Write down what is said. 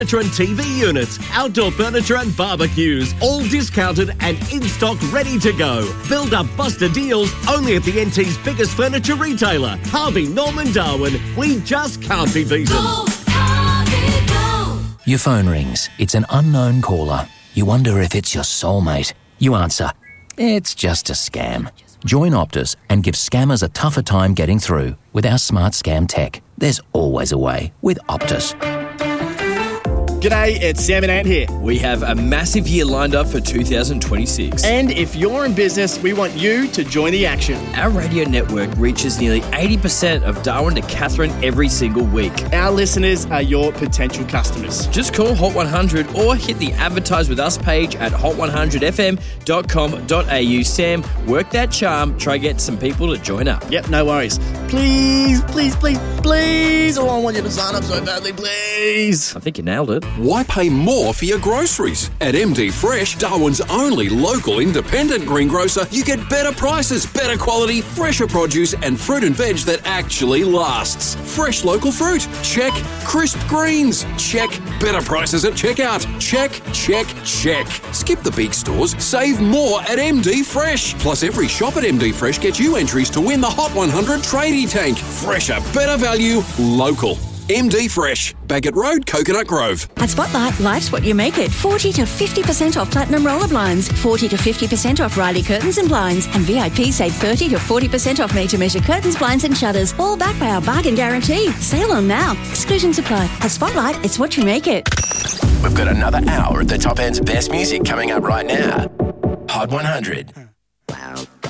Furniture and TV units, outdoor furniture and barbecues, all discounted and in stock ready to go. Build up buster deals only at the NT's biggest furniture retailer, Harvey Norman Darwin. We just can't be beaten. Go, Harvey, go. Your phone rings. It's an unknown caller. You wonder if it's your soulmate. You answer. It's just a scam. Join Optus and give scammers a tougher time getting through with our smart scam tech. There's always a way with Optus. G'day, it's Sam and Ant here. We have a massive year lined up for 2026. And if you're in business, we want you to join the action. Our radio network reaches nearly 80% of Darwin to Katherine every single week. Our listeners are your potential customers. Just call Hot 100 or hit the Advertise With Us page at hot100fm.com.au. Sam, work that charm. Try get some people to join up. Yep, no worries. Please, please, please, please. Oh, I want you to sign up so badly, please. I think you nailed it. Why pay more for your groceries? At MD Fresh, Darwin's only local independent greengrocer, you get better prices, better quality, fresher produce and fruit and veg that actually lasts. Fresh local fruit? Check. Crisp greens? Check. Better prices at checkout? Check, check, check. Skip the big stores. Save more at MD Fresh. Plus, every shop at MD Fresh gets you entries to win the Hot 100 tradie tank. Fresher, better value, local. MD Fresh, Bagot Road, Coconut Grove. At Spotlight, life's what you make it. 40 to 50% off Platinum Roller Blinds, 40 to 50% off Riley Curtains and Blinds, and VIP save 30 to 40% off made-to-measure curtains, blinds and shutters, all backed by our bargain guarantee. Sale on now. Exclusions apply. At Spotlight, it's what you make it. We've got another hour of the top end's best music coming up right now. Hot 100.